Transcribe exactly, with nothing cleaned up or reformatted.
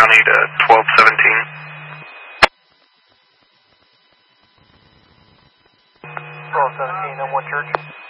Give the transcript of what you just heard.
County to twelve seventeen. twelve seventeen, and what church?